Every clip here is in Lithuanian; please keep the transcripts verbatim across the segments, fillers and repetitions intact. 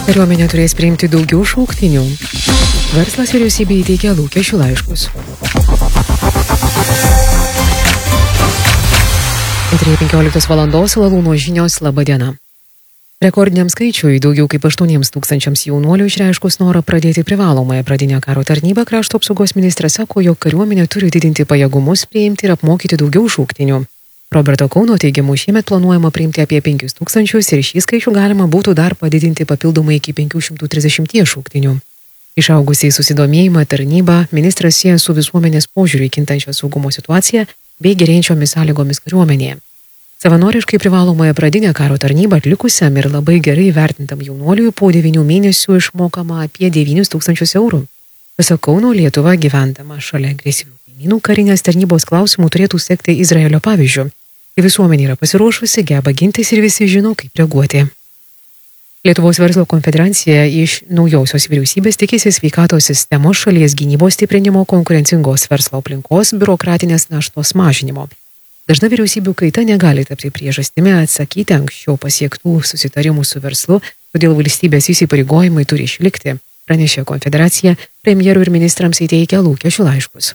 Kariuomenė turės priimti daugiau šauktinių. Verslas vyriausybė įteikė lūkesčių laiškus. Antrieji penkioliktos valandos Lalūno žinios, laba diena. Rekordiniam skaičiui daugiau kaip aštuoniems tūkstančiams jaunuolių išreiškus norą pradėti privalomąją pradinę karo tarnybą, krašto apsaugos ministras sako, jog kariuomenė turi didinti pajėgumus, priimti ir apmokyti daugiau šauktinių. Roberto Kauno teigimu, šiemet planuojama priimti apie penkis tūkstančius ir šį skaičių galima būtų dar padidinti papildomai iki penkių šimtų trisdešimties šauktinių. Išaugusiai susidomėjimą tarnybą ministras sieja su visuomenės požiūriu į kintančią saugumo situaciją bei gerėjančiomis sąlygomis kariuomenėje. Savanoriškai privalomąją pradinę karo tarnybą atlikusiam ir labai gerai vertintam jaunuoliui po devynių mėnesių išmokama apie devynis tūkstančius eurų. Pasak Kauno, Lietuva gyvendama šalia agresyvių kaimynų karinės tarnybos klausimų turėtų sekti Izraelio pavyzdžiu. Kai visuomenė yra pasiruošusi, geba gintis ir visi žino, kaip reaguoti. Lietuvos verslo konfederacija iš naujausios vyriausybės tikisi sveikatos sistemos, šalies gynybos stiprinimo, konkurencingos verslo aplinkos, biurokratinės naštos mažinimo. Dažna vyriausybių kaita negali tapti priežastimi atsakyti anksčiau pasiektų susitarimų su verslu, todėl valstybės įsipareigojimai turi išlikti, pranešė konfederacija, premjerų ir ministrams įteikia lūkesčių laiškus.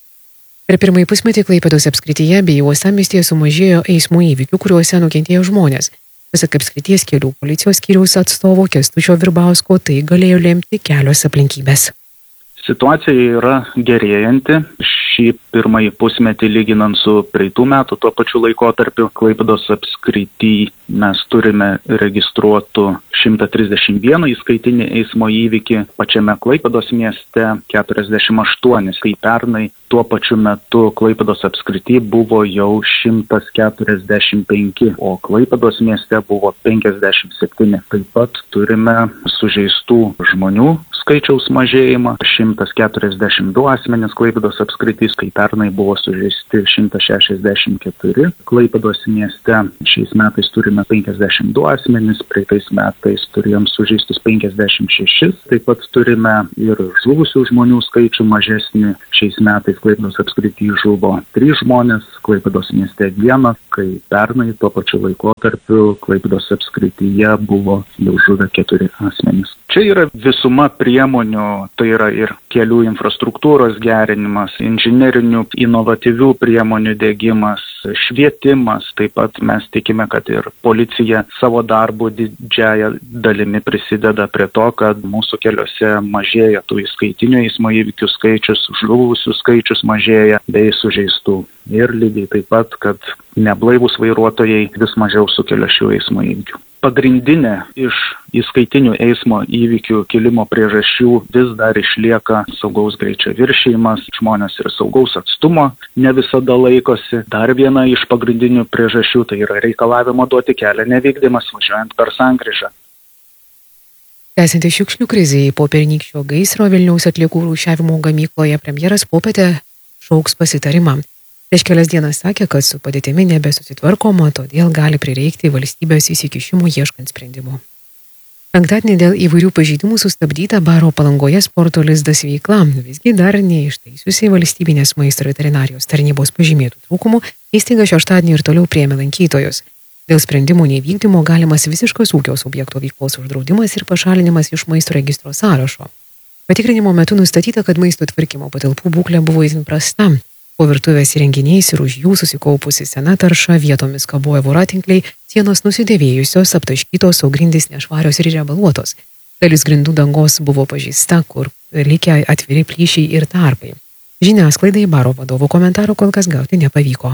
Per pirmąjį pusmetį Klaipėdos apskrityje bei uostamiestyje sumažėjo eismo įvykių, kuriuose nukentėjo žmonės. Pasak apskrities kelių policijos skyriaus atstovo Kęstučio Virbausko, tai galėjo lemti kelios aplinkybės. Situacija yra gerėjanti. Šį pirmąjį pusmetį lyginant su praeitų metų tuo pačiu laikotarpiu Klaipėdos apskrity mes turime registruotų šimtą trisdešimt vieną įskaitinį eismo įvykį, pačiame Klaipėdos mieste keturiasdešimt aštuoni, kai pernai tuo pačiu metu Klaipėdos apskrity buvo jau šimtas keturiasdešimt penki, o Klaipėdos mieste buvo penkiasdešimt septyni. Taip pat turime sužeistų žmonių skaičiaus mažėjimą, šimtas keturiasdešimt du asmenys Klaipėdos apskritys, kai pernai buvo sužeisti šimtas šešiasdešimt keturi. Klaipėdos mieste šiais metais turime penkiasdešimt du asmenys, praeitais metais turėjom sužeistus penkiasdešimt šešis. Taip pat turime ir žuvusių žmonių skaičių mažesnį. Šiais metais Klaipėdos apskrityje žuvo trys žmonės, Klaipėdos mieste vienas, kai pernai tuo pačiu laikotarpiu Klaipėdos apskrityje buvo jau žuvę keturi asmenys. Čia yra visuma priemonių, tai yra ir kelių infrastruktūros gerinimas, inžinerinių inovatyvių priemonių diegimas, švietimas. Taip pat mes tikime, kad ir policija savo darbu didžiąją dalimi prisideda prie to, kad mūsų keliuose mažėja tų įskaitinių eismo įvykių skaičius, žuvusių skaičius mažėja bei sužeistų. Ir lygiai taip pat, kad neblaivūs vairuotojai vis mažiau sukelia šių eismo įvykių. Pagrindinė iš įskaitinių eismo įvykių kilimo priežasčių vis dar išlieka saugaus greičio viršijimas, žmonės ir saugaus atstumo ne visada laikosi. Dar viena iš pagrindinių priežasčių tai yra reikalavimo duoti kelią nevykdymas važiuojant per sankryžą. Tęsiantis šiukšlių krizei po pernykščio gaisro Vilniaus atliekų rūšiavimo gamykloje, premjeras popietę šauks pasitarimą. Prieš kelias dienas sakė, kad su padėtimi nebesusitvarkoma, todėl gali prireikti valstybės įsikišimo ieškant sprendimų. Penktadienį dėl įvairių pažeidimų sustabdyta Baro Palangoje sporto lizdas veikla, visgi dar neištaisiusi valstybinės maisto ir veterinarijos tarnybos pažymėtų trūkumų, įstaiga šeštadienį ir toliau priėmė lankytojus. Dėl sprendimų nevykdymo galimas visiškas ūkio subjekto veiklos uždraudimas ir pašalinimas iš maisto registro sąrašo. Patikrinimo metu nustatyta, kad maisto tvarkymo patalpų būklė buvo itin prasta. Po virtuvės įrenginiais ir už jų susikaupusi sena tarša, vietomis kabojo voratinkliai, sienos nusidėvėjusios, aptaškytos, o grindys nešvarios ir riebaluotos. Dalis grindų dangos buvo pažeista, kur likę atviri plyšiai ir tarpai. Žiniasklaidai Baro vadovo komentaro kol kas gauti nepavyko.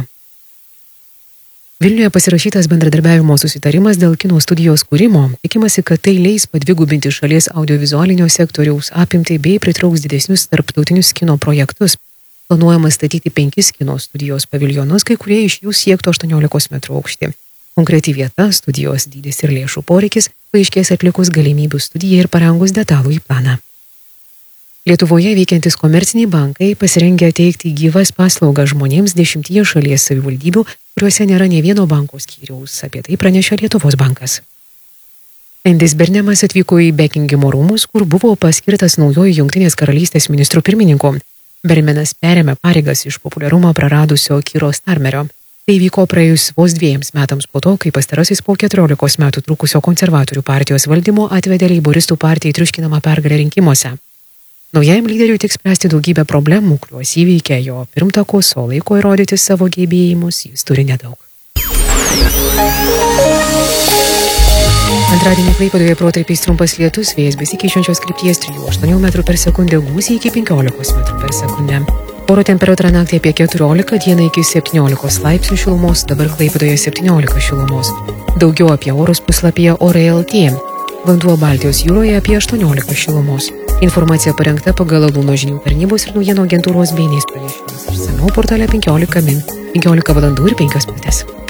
Vilniuje pasirašytas bendradarbiavimo susitarimas dėl kino studijos kūrimo. Tikimasi, kad tai leis padvigubinti šalies audiovizualinio sektoriaus apimtį bei pritrauks didesnius tarptautinius kino projektus. Planuojama statyti penkis kino studijos paviljonus, kai kurie iš jų siektų aštuoniolikos metrų aukštį. Konkreti vieta, studijos dydis ir lėšų poreikis paaiškės atlikus galimybių studiją ir parengus detalų į planą. Lietuvoje veikiantis komerciniai bankai pasirengę teikti gyvas paslaugas žmonėms dešimtyje šalies savivaldybių, kuriuose nėra nė vieno banko skyriaus. Apie tai pranešė Lietuvos bankas. Endis Bernemas atvyko į Bekingemo rūmus, kur buvo paskirtas naujoji Jungtinės karalystės ministru pirmininku. Bermenas perėmė pareigas iš populiarumą praradusio Kiro Starmerio. Tai vyko praėjus vos dviejams metams po to, kai pastarasis po keturiolikos metų trukusio konservatorių partijos valdymo atvedė leiboristų partijai triuškinamą pergalę rinkimuose. Naujajam lyderiui tik spręsti daugybę problemų, kuriuos įveikė jo pirmtakos, o laiko įrodyti savo gebėjimus jis turi nedaug. Antradienį Klaipėdoje protarpiais trumpas lietus, vėjas besikeičiančios krypties trijų aštuonių metrų per sekundę, gūsiai iki penkiolikos metrų per sekundę. Oro temperatūra naktį apie keturiolika, dieną iki septyniolikos laipsnių šilumos, dabar Klaipėdoje septyniolika šilumos. Daugiau apie orus puslapyje Orai L T. Vanduo Baltijos jūroje apie aštuoniolika šilumos. Informacija parengta pagal Alūno žinių tarnybos ir naujienų agentūros B N S pranešimus. Išsamiau portale penkiolika min, penkiolika valandų ir penkios minutės.